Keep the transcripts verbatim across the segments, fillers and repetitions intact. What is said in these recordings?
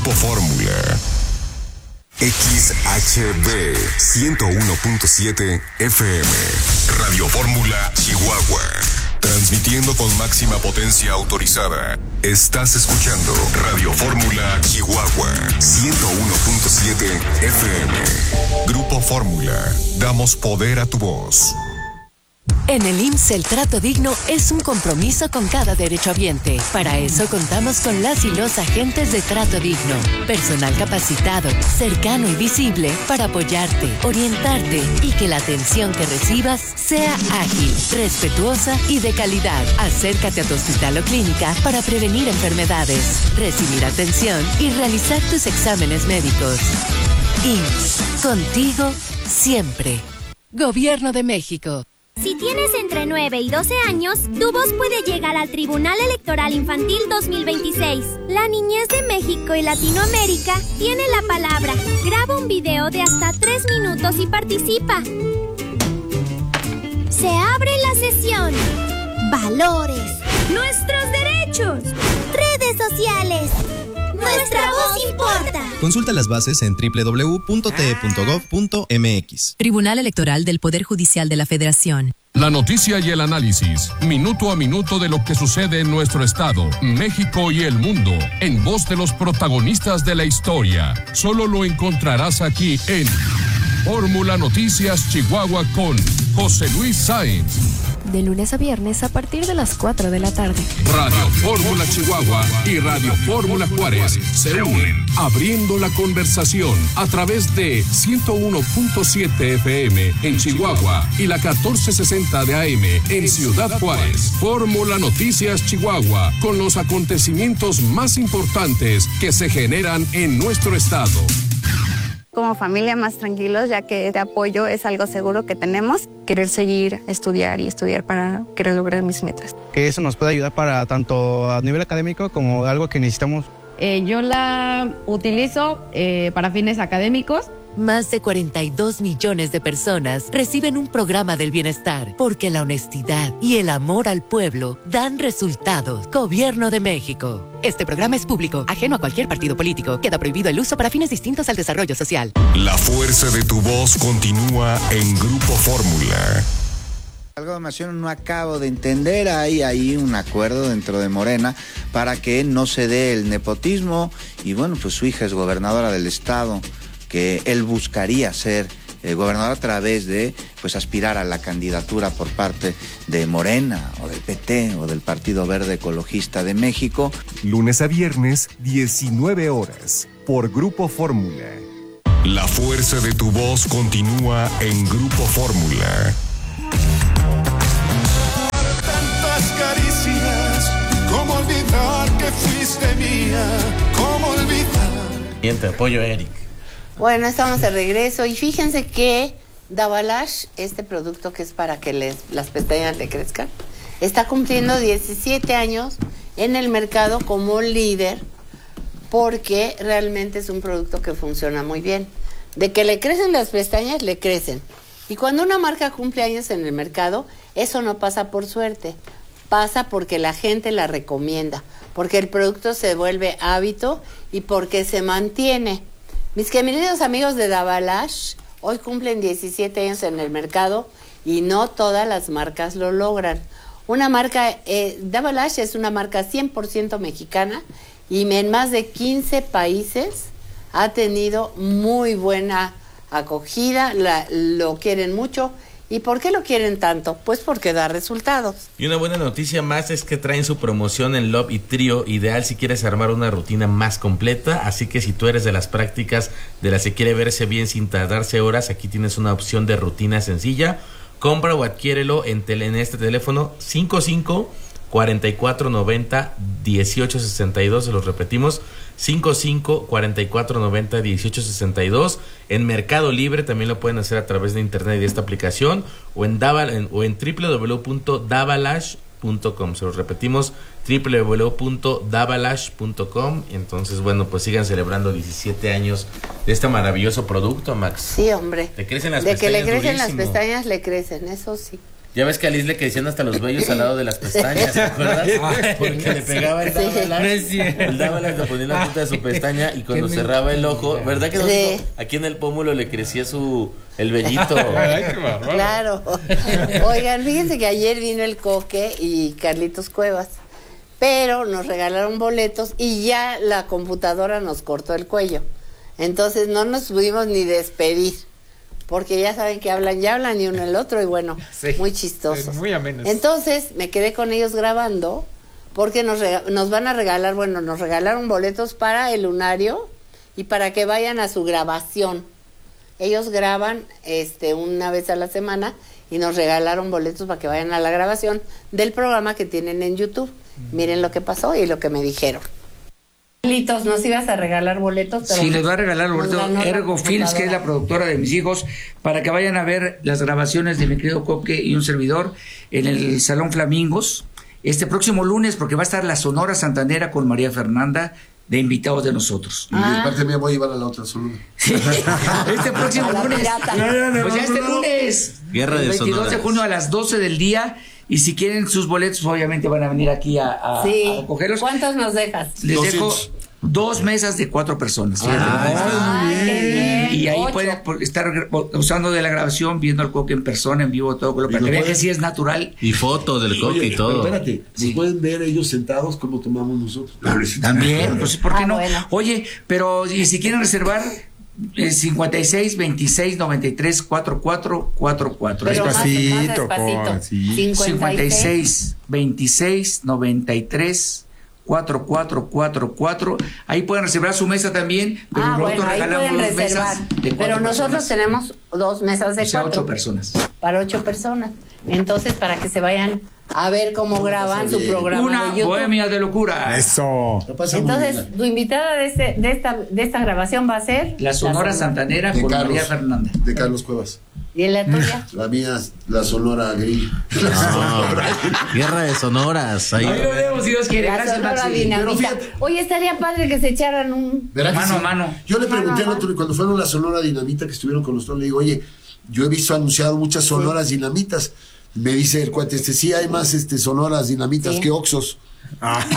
Grupo Fórmula. X H B ciento uno punto siete F M. Radio Fórmula Chihuahua. Transmitiendo con máxima potencia autorizada. Estás escuchando Radio Fórmula Chihuahua ciento uno punto siete F M. Grupo Fórmula. Damos poder a tu voz. En el I M S S el trato digno es un compromiso con cada derechohabiente. Para eso contamos con las y los agentes de trato digno. Personal capacitado, cercano y visible para apoyarte, orientarte y que la atención que recibas sea ágil, respetuosa y de calidad. Acércate a tu hospital o clínica para prevenir enfermedades, recibir atención y realizar tus exámenes médicos. I M S S, contigo siempre. Gobierno de México. Si tienes entre nueve y doce años, tu voz puede llegar al Tribunal Electoral Infantil dos mil veintiséis. La niñez de México y Latinoamérica tiene la palabra. Graba un video de hasta tres minutos y participa. Se abre la sesión. Valores. Nuestros derechos. Redes sociales. Nuestra voz importa. Consulta las bases en doble u doble u doble u punto t e punto gov punto m x. Tribunal Electoral del Poder Judicial de la Federación. La noticia y el análisis, minuto a minuto de lo que sucede en nuestro estado, México y el mundo, en voz de los protagonistas de la historia. Solo lo encontrarás aquí en Fórmula Noticias Chihuahua con José Luis Sáenz. De lunes a viernes a partir de las cuatro de la tarde. Radio Fórmula Chihuahua y Radio Fórmula Juárez se unen, abriendo la conversación a través de ciento uno punto siete F M en Chihuahua y la catorce sesenta de A M en Ciudad Juárez. Fórmula Noticias Chihuahua, con los acontecimientos más importantes que se generan en nuestro estado. Como familia más tranquilos, ya que este apoyo es algo seguro que tenemos. Querer seguir, estudiar y estudiar para querer lograr mis metas. Que eso nos puede ayudar para tanto a nivel académico como algo que necesitamos. Eh, yo la utilizo eh, para fines académicos. Más de cuarenta y dos millones de personas reciben un programa del bienestar porque la honestidad y el amor al pueblo dan resultados. Gobierno de México. Este programa es público, ajeno a cualquier partido político. Queda prohibido el uso para fines distintos al desarrollo social. La fuerza de tu voz continúa en Grupo Fórmula. Algo de Nación no acabo de entender, hay ahí un acuerdo dentro de Morena para que no se dé el nepotismo y bueno, pues su hija es gobernadora del estado, que él buscaría ser eh, gobernador a través de pues aspirar a la candidatura por parte de Morena o del P T o del Partido Verde Ecologista de México. Lunes a viernes, diecinueve horas, por Grupo Fórmula. La fuerza de tu voz continúa en Grupo Fórmula. Tantas caricias, cómo olvidar que fuiste mía, cómo olvidar. Bien, te apoyo, Eric. Bueno, estamos de regreso y fíjense que Davalash, este producto que es para que les, las pestañas le crezcan, está cumpliendo diecisiete años en el mercado como líder porque realmente es un producto que funciona muy bien. De que le crecen las pestañas, le crecen. Y cuando una marca cumple años en el mercado, eso no pasa por suerte, pasa porque la gente la recomienda, porque el producto se vuelve hábito y porque se mantiene. Mis queridos amigos de Davalash, hoy cumplen diecisiete años en el mercado y no todas las marcas lo logran. Una marca, eh, Davalash es una marca cien por ciento mexicana y en más de quince países ha tenido muy buena acogida, la, lo quieren mucho. ¿Y por qué lo quieren tanto? Pues porque da resultados. Y una buena noticia más es que traen su promoción en Love y Trio, ideal si quieres armar una rutina más completa. Así que si tú eres de las prácticas de las que quiere verse bien sin tardarse horas, aquí tienes una opción de rutina sencilla. Compra o adquiérelo en, tele, en este teléfono cinco cinco, cuarenta y cuatro noventa, dieciocho sesenta y dos, se los repetimos, cinco cinco, cuarenta y cuatro noventa, dieciocho sesenta y dos. En Mercado Libre también lo pueden hacer a través de internet y de esta aplicación, o en, Daval, en, o en doble u doble u doble u punto davalash punto com, se los repetimos, doble u doble u doble u punto davalash punto com. Entonces, bueno, pues sigan celebrando diecisiete años de este maravilloso producto, Max. Sí, hombre. Te crecen las de pestañas. De que le crecen durísimo. las pestañas, le crecen, eso sí. Ya ves que a Liz le crecían hasta los vellos al lado de las pestañas, ¿te acuerdas? Porque le pegaba el Dávalash. Sí. El Dávalash lo ponía en la punta de su pestaña y cuando cerraba el ojo, ¿verdad que no? Sí. Aquí en el pómulo le crecía su el vellito. Ay, qué bárbaro. Claro. Oigan, fíjense que ayer vino el Coque y Carlitos Cuevas, pero nos regalaron boletos y ya la computadora nos cortó el cuello. Entonces no nos pudimos ni despedir. Porque ya saben que hablan, ya hablan y uno el otro, y bueno, sí, muy chistosos. Muy amenos. Entonces me quedé con ellos grabando, porque nos, nos van a regalar, bueno, nos regalaron boletos para el lunario y para que vayan a su grabación. Ellos graban este una vez a la semana y nos regalaron boletos para que vayan a la grabación del programa que tienen en YouTube. Mm. Miren lo que pasó y lo que me dijeron. Carlitos, ¿nos ibas a regalar boletos? Pero sí, les voy a regalar boletos Ergo Films, que es la productora de mis hijos, para que vayan a ver las grabaciones de mi querido Coque y un servidor en el Salón Flamingos este próximo lunes, porque va a estar la Sonora Santanera con María Fernanda de invitados de nosotros. Y ah. de parte mía voy a llevar a la otra Sonora. Este próximo lunes. No, no, no, pues ya este lunes. Guerra de veintidós Sonoras. de junio a las doce del día. Y si quieren sus boletos, obviamente van a venir aquí a, a, sí. a recogerlos. ¿Cuántos nos dejas? Les dejo dos mesas de cuatro personas. Ah, bien. Y ahí Ocho. pueden estar usando de la grabación, viendo al Coque en persona, en vivo, todo, para que vean que sí es natural. Y fotos del Coque Oye, y todo. Pero espérate, sí. ¿Pueden ver ellos sentados como tomamos nosotros? También, pues ¿por qué ah, no? Bueno. Oye, pero y si quieren reservar, eh, cincuenta y seis, veintiséis, noventa y tres, cuarenta y cuatro, cuarenta y cuatro. Pero despacito, más, más despacito. Con, sí. cincuenta y seis, veintiséis, noventa y tres, cuarenta y cuatro, cuarenta y cuatro. Ahí pueden reservar su mesa también, pero ah, nosotros bueno, ahí regalamos pueden dos reservar. mesas de pero nosotros personas. tenemos dos mesas de o sea, cuatro. ocho personas. Para ocho personas. Entonces, para que se vayan a ver cómo graban su programa Una de YouTube. bohemia de locura. Eso. Entonces, tu invitada de, este, de, esta, de esta grabación va a ser la Sonora, la Sonora. Santanera de con Carlos, María Fernanda. De Carlos Cuevas. ¿Y la tuya? La mía, la Sonora Grill. No, Guerra de Sonoras. Ahí, ahí lo vemos, si Dios quiere. La Gracias, Sonora Maxi. Dinamita. Oye, estaría padre que se echaran un... Mano sí? a mano. Yo le pregunté mano, al otro, cuando fueron la Sonora Dinamita, que estuvieron con nosotros, le digo, oye, yo he visto anunciado muchas Sonoras Dinamitas. Me dice el cuate, este, sí hay más este, Sonoras Dinamitas sí. que Oxos. Ah.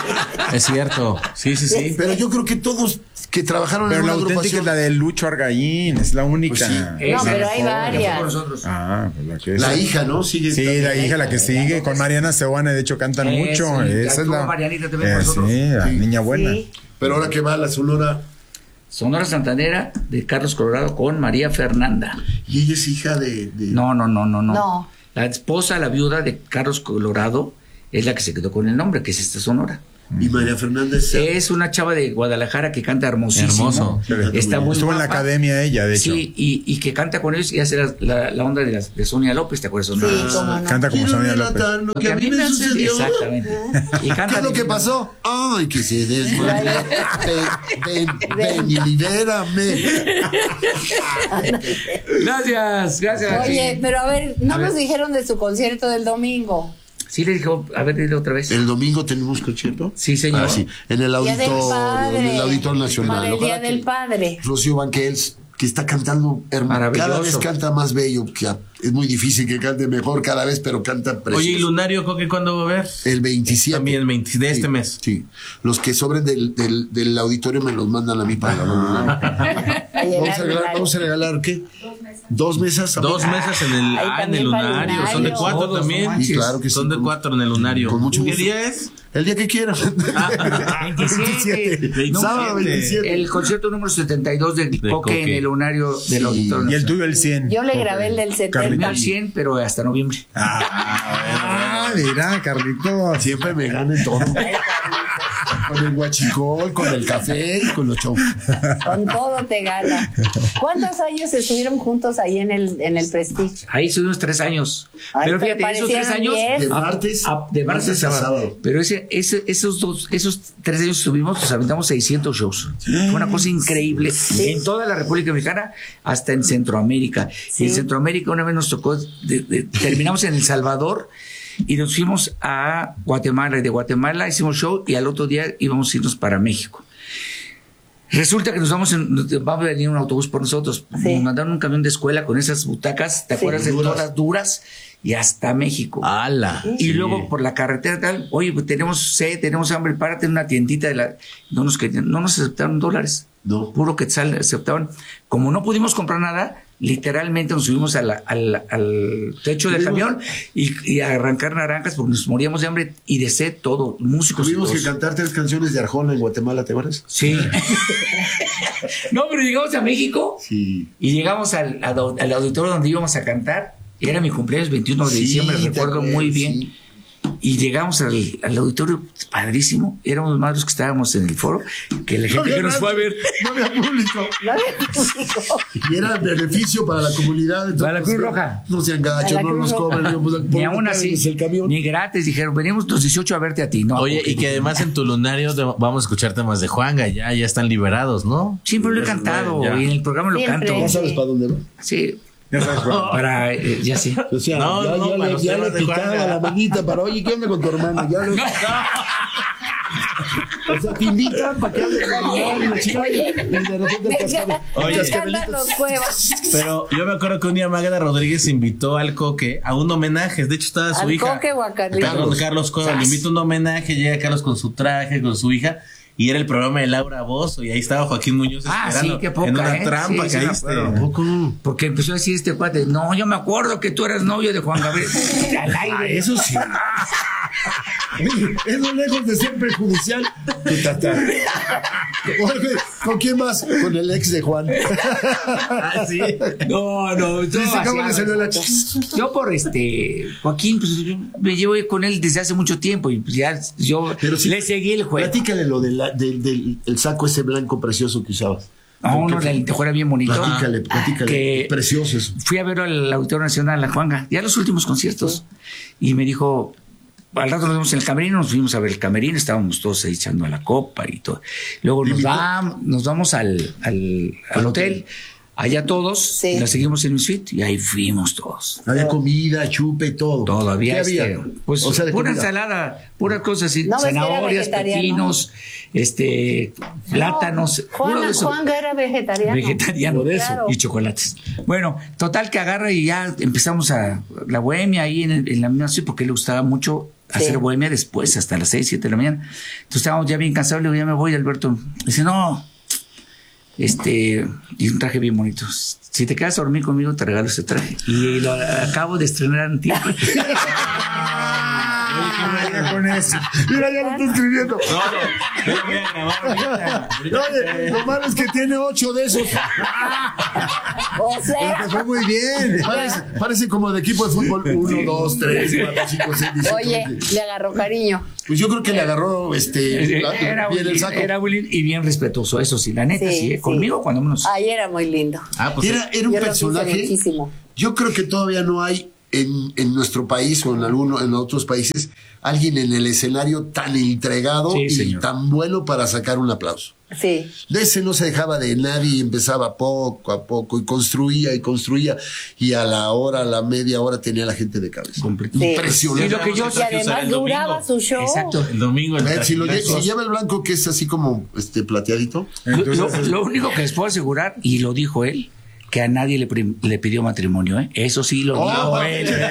Es cierto, sí, sí, sí. Pero yo creo que todos que trabajaron pero en una la auténtica agrupación... es la de Lucho Argallín, es la única. Pues sí. No, pero hay varias. Ah, pues la que es. La hija, ¿no? Sigue sí, la hija, la que sigue, con Mariana Seoane, de hecho cantan eh, mucho. Sí, esa es la. Marianita también eh, con nosotros. Sí, la sí. niña buena. Sí. Pero ahora que va la Sonora... Sonora Santanera de Carlos Colorado con María Fernanda. ¿Y ella es hija de...? de... No, no, no, no, no. No. La esposa, la viuda de Carlos Colorado, es la que se quedó con el nombre, que es esta Sonora. Y María Fernández es una chava de Guadalajara que canta hermosísimo. Hermoso. Está muy Estuvo guapa. en la academia ella, de hecho. Sí, y, y que canta con ellos y hace la, la, la onda de, las, de Sonia López, ¿te acuerdas? Sí, ah, cómo no. Canta como Quiero Sonia López. Lo que a mí me sucedió. Exactamente. Y canta ¿qué es lo que pasó? Ay, que se desmayó. ven, ven, ven y libérame. Gracias, gracias. Oye, pero a ver, no a nos ver. dijeron de su concierto del domingo. Sí, le dijo, a ver, dile otra vez. ¿El domingo tenemos concierto? Sí, señor. Ah, sí, en el Día del auditorio, Padre. en el Auditorio Nacional. Para el Día Ojalá del que Padre. Rocío Banquels, que está cantando hermano, cada vez canta más bello, que es muy difícil que cante mejor cada vez, pero canta precioso. Oye, ¿y Lunario, Coque, cuándo va a ver? El veintisiete. También el veinte de este sí, mes. Sí. Los que sobren del, del, del auditorio me los mandan a mí para ah. vamos, a regalar, vamos a regalar, ¿qué? Dos mesas. Dos mesas en el, ah, en el lunario. lunario. Son de cuatro Todos también. Sí, claro que Son sí, de cuatro en el lunario. Con mucho ¿Qué gusto. día es? El día que quieran. Ah, veintisiete. Sábado veintisiete. El concierto número setenta y dos del de Coque en el lunario sí. del Auditorio. Y el tuyo el cien. Yo le grabé el del setenta. El cien, pero hasta noviembre. Ah, mira, Carlito. Siempre me ganan todo. Con el guachicol, con el café y con los shows. Con todo te gana. ¿Cuántos años estuvieron juntos ahí en el, en el Prestige? Ahí estuvimos tres años. Ay, pero fíjate, esos tres años. diez. De martes, a, a, de martes, martes a sábado. sábado. Pero ese, ese, esos dos, esos tres años estuvimos, pues aventamos seiscientos shows. Fue una cosa increíble. Sí. En toda la República Mexicana, hasta en Centroamérica. Sí. Y en Centroamérica una vez nos tocó, de, de, terminamos en El Salvador. Y nos fuimos a Guatemala, y de Guatemala hicimos show y al otro día íbamos a irnos para México. Resulta que nos vamos, en, va a venir un autobús por nosotros. Sí. Nos mandaron un camión de escuela con esas butacas, ¿te Sí. acuerdas de Duras. todas duras? Y hasta México. ¡Hala! Y Sí. luego por la carretera tal, oye, pues tenemos sed, tenemos hambre, párate en una tiendita de la. No nos querían, no nos aceptaron dólares. No. Puro quetzal aceptaban. Como no pudimos comprar nada, literalmente nos subimos a la- al, al techo del Tuvimos- camión y, y a arrancar naranjas porque nos moríamos de hambre y de sed todo, músicos. y Tuvimos que todos. cantar tres canciones de Arjona en Guatemala, ¿te acuerdas? Sí. No, pero llegamos a México Sí. y llegamos al, al, al auditorio donde íbamos a cantar. Era mi cumpleaños veintiuno de Sí, diciembre, te recuerdo acuerdas, muy bien. sí. Y llegamos al, al auditorio, padrísimo. Éramos más los que estábamos en el foro que la gente que nos fue a ver. No había público. Y era beneficio para la comunidad. entonces, Para la Cruz pues, Roja. No sean gachos, Para la no Cruz nos Roja. cobran. no, pues, Ni por aún no así, cargues el camión. ni gratis. Dijeron, venimos los dieciocho a verte a ti. No, Oye, porque- y que además en tu lunario te- vamos a escuchar temas de Juanga, ya, ya están liberados, ¿no? siempre lo he cantado Ya. y en el programa lo Siempre. canto. ¿Ya sabes para dónde va? Sí. Para, eh, ya sí. O sea, No, ya, no, ya para le, los ya temas le de picaba Juanga. la manita para, oye, ¿qué onda con tu hermana? Ya lo- O sea, te invitan para que hables con mi hermana, chica, y de repente el cascabel- Oye, el Me encantan cascabelito. los huevos. Pero yo me acuerdo que un día Magda Rodríguez invitó al Coque a un homenaje. De hecho, estaba su ¿Al hija. Coque o a Carlitos? Carlos, Carlos Coque. Le invita un homenaje, llega Carlos con su traje, con su hija. Y era el programa de Laura Bozo. Y ahí estaba Joaquín Muñoz Ah, esperando. sí, qué poca, en una ¿eh? trampa Sí, sí me caíste. acuerdo. Porque empezó a decir este cuate, no, yo me acuerdo que tú eras novio de Juan Gabriel. Al Ah, aire. eso sí. Oye, eso lejos de ser perjudicial. Tu tata. Oye, ¿con quién más? Con el ex de Juan. Ah, sí. No, no, Dice, no, ¿cómo le así, salió la yo por este Joaquín, pues yo me llevo con él desde hace mucho tiempo y pues ya yo Pero sí, le seguí el juego. Platícale lo de la- del, del el saco ese blanco precioso que usabas. A uno del te fuera bien bonito. Platícale, platícale. Que Precioso eso. fui a ver al Auditorio Nacional, la Juanga, ya los últimos conciertos. Y me dijo, al rato nos vemos en el camerino, nos fuimos a ver el camerino, estábamos todos ahí echando a la copa y todo. Luego nos, va, nos vamos al, al, al hotel, allá todos, y la seguimos en mi suite y ahí fuimos todos. Había comida, chupe, todo. Todavía ¿Qué había? este, pues O sea, de pura comida. ensalada, puras cosas así, No, ves que era zanahorias, vegetariano. pepinos, este, plátanos, puro Juan, de eso. Juanga era vegetariano. Vegetariano de eso Claro. y chocolates. Bueno, total que agarra y ya empezamos a la bohemia ahí en, el- en la misma ciudad porque le gustaba mucho hacer bohemia después, hasta las seis, siete de la mañana. Entonces estábamos ya bien cansados, le digo, ya me voy, Alberto. Dice, no, este, y un traje bien bonito. Si te quedas a dormir conmigo, te regalo este traje. Y lo acabo de estrenar en tiempo. Con eso. Mira, ya lo estoy escribiendo. Oye, lo malo es que tiene ocho de esos. O sea, Te fue muy bien. Parece, parece como de equipo de fútbol. Uno, dos, tres, cuatro, cinco, seis, diecisiete, oye, veinte. le agarró cariño. Pues yo creo que le agarró este la- Era, bien el saco. era muy lindo y bien respetuoso, eso sí, la neta, Sí, sí, ¿eh? sí. Conmigo cuando menos. Ay, era muy lindo. Ah, pues Era, era un Yo lo quise personaje. muchísimo. Yo creo que todavía no hay en, en nuestro país o en alguno, en otros países alguien en el escenario tan entregado Sí, y señor. tan bueno para sacar un aplauso. Sí. De ese no se dejaba de nadie y empezaba poco a poco y construía y construía y a la hora, a la media hora tenía la gente de cabeza. Sí. Impresionante. Y lo que yo- Y además duraba su show. Exacto. el domingo. el Ve, si, lo lle- trajilazo. si lleva el blanco que es así como este plateadito, Lo, entonces lo único que les puedo asegurar, y lo dijo él, que a nadie le, prim- le pidió matrimonio, ¿eh? Eso sí lo Oh, dijo eh, él.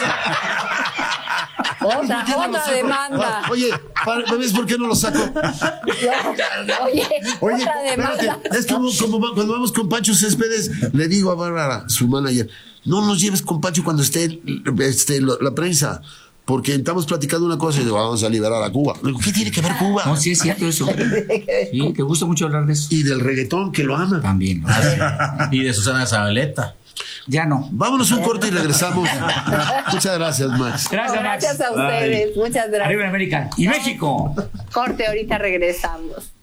Otra, otra demanda. Oye, pa- ¿ves por qué no lo saco? Oye, Oye, otra demanda. espérate, es como, como va- cuando vamos con Pancho Céspedes, le digo a Bárbara, su manager, no nos lleves con Pancho cuando esté este, lo- la prensa, porque estamos platicando una cosa y digo, vamos a liberar a Cuba. Le digo, ¿qué tiene que ver Cuba? No, sí es cierto eso. Sí, te gusta mucho hablar de eso. Y del reggaetón, que lo ama. También. Y de Susana Zabaleta. Ya no. Vámonos un corte y regresamos. Muchas gracias, Max. Gracias, Max. Gracias a ustedes. Muchas gracias. Arriba en América. Y México. Corte, ahorita regresamos.